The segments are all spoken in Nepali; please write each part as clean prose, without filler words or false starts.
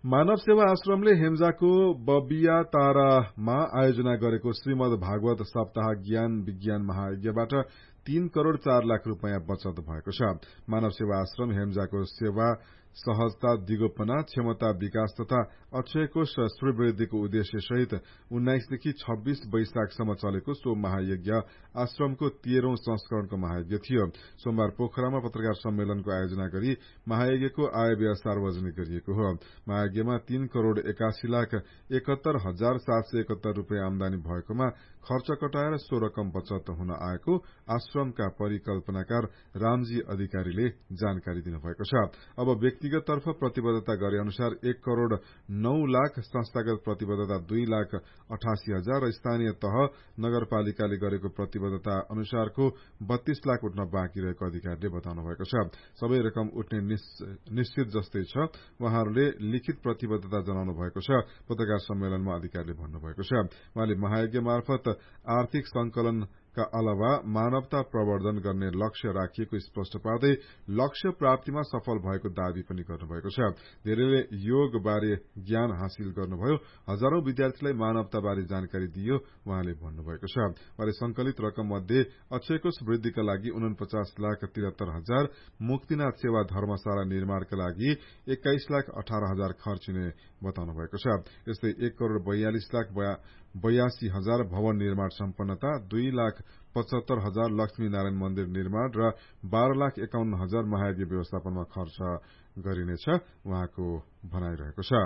मानव सेवा आश्रमले हेम्जाको बबिया तारामा आयोजना गरेको श्रीमद् भागवत सप्ताह ज्ञान विज्ञान महायज्ञबाट 3 करोड़ 4 लाख रूपियाँ बचत भएको छ। मानव सेवा आश्रम हेम्जाको सेवा सहजता दिगोपना क्षमता विकास तथा अक्षय कोष श्रीवृद्धिको उद्देश्य सहित 19 देखि 26 वैशाखसम्म चलेको सो महायज्ञ आश्रमको 13औं संस्करणको महायज्ञ थियो। सोमबार पोखरामा पत्रकार सम्मेलनको आयोजना गरी महायज्ञको आय व्यय सार्वजनिक गरिएको हो। महायज्ञमा 3 करोड़ 81 लाख 71,771 रूपियाँ आमदानी भएकोमा खर्च कटाएर सो रकम बचत हुन आएको आश्रमका परिकल्पनाकार रामजी अधिकारीले जानकारी दिनुभएको छ। अब व्यक्तिगत तर्फ प्रतिबद्धता गरे अनुसार 1 करोड़ 9 लाख, संस्थागत प्रतिबद्धता 2 लाख 88 हजार र स्थानीय तह नगरपालिकाले गरेको प्रतिबद्धता अनुसारको 32 लाख उठ्न बाँकी रहेको अधिकारीले बताउनु भएको छ। सबै रकम उठ्ने निश्चित जस्तै छ। उहाँहरूले लिखित प्रतिबद्धता जनाउनु भएको छ। पत्रकार सम्मेलनमा अधिकारीले भन्नुभएको छ। उहाँले महायज्ञ मार्फत आर्थिक संकलनका अलावा मानवता प्रवर्धन गर्ने लक्ष्य राखिएको स्पष्ट पार्दै लक्ष्य प्राप्तिमा सफल भएको दावी पनि गर्नुभएको छ। धेरैले योग बारे ज्ञान हासिल गर्नुभयो। हजारौं विद्यार्थीलाई मानवता बारे जानकारी दिइयो उहाँले भन्नुभएको छ। उहाँले संकलित रकम मध्ये अक्षय कोष वृद्धिका लागि 49 लाख 73 हजार, मुक्तिनाथ सेवा धर्मशाला निर्माणका लागि 21 लाख 18 हजार खर्चिने बताउनु भएको छ। यस्तै 1 करोड़ 42 लाख 82 हजार भवन निर्माण सम्पन्नता, 2 लाख 75 हजार लक्ष्मी नारायण मन्दिर निर्माण र 12 लाख 51 हजार महायज्ञ व्यवस्थापनमा खर्च गरिनेछ उहाँको भनाइरहेको छ।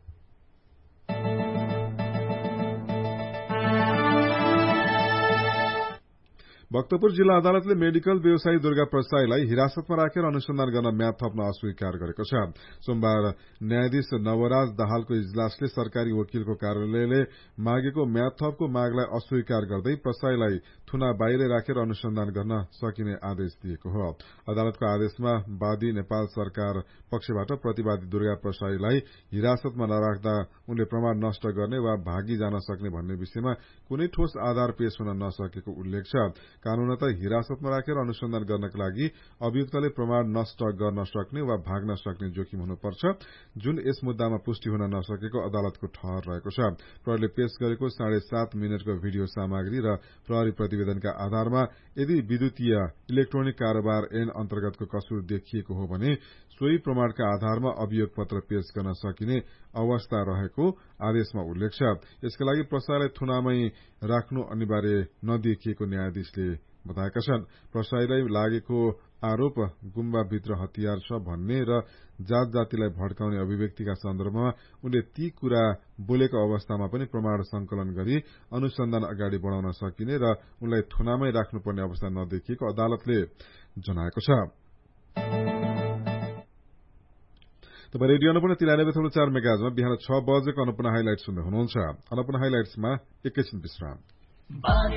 भक्तपुर जिल्ला अदालतले मेडिकल व्यवसायी दुर्गा प्रसाईलाई हिरासतमा राखेर अनुसन्धान गर्न म्याद थप्न अस्वीकार गरेको छ। सोमबार न्यायाधीश नवराज दाहालको इजलासले सरकारी वकिलको कार्यालयले मागेको म्याद थपको मागलाई अस्वीकार गर्दै प्रसाईलाई थुना बाहिर राखेर अनुसन्धान गर्न सकिने आदेश दिएको हो। अदालतको आदेशमा वादी नेपाल सरकार पक्षबाट प्रतिवादी दुर्गा प्रसाईलाई हिरासतमा नराख्दा उनले प्रमाण नष्ट गर्ने वा भागी जान सक्ने भन्ने विषयमा कुनै ठोस आधार पेश हुन नसकेको उल्लेख छ। कानूनत हिरासतमा राखेर अनुसन्धान गर्नका लागि अभियुक्तले प्रमाण नष्ट गर्न सक्ने वा भाग्न सक्ने जोखिम हुनुपर्छ, जुन यस मुद्दामा पुष्टि हुन नसकेको अदालतको ठहर रहेको छ। प्रहरीले पेश गरेको 7.5 मिनटको भिडियो सामग्री र प्रहरी प्रतिवेदनका आधारमा यदि विद्युतीय इलेक्ट्रोनिक कारोबार ऐन अन्तर्गतको कसुर देखिएको हो भने सोही प्रमाणका आधारमा अभियोग पत्र पेश गर्न सकिने अवस्था रहेको आदेशमा उल्लेख छ। यसका लागि प्रसाईलाई थुनामै राख्नु अनिवार्य नदेखिएको न्यायाधीशले बताएका छन्। प्रसाईलाई लागेको आरोप गुम्बाभित्र हतियार छ भन्ने र जात जातिलाई भड्काउने अभिव्यक्तिका सन्दर्भमा उनले ती कुरा बोलेको अवस्थामा पनि प्रमाण संकलन गरी अनुसन्धान अगाडि बढ़ाउन सकिने र उनलाई थुनामै राख्नुपर्ने अवस्था नदेखिएको अदालतले जनाएको छ। तपाईँ रेडियो अन्नपूर्ण 93.4 मेगाहर्जमा बिहान 6 बजेको अन्नपूर्ण हाइलाइट सुन्दै हुनुहुन्छ। अन्नपूर्ण हाइलाइट्समा एकैछिन विश्राम।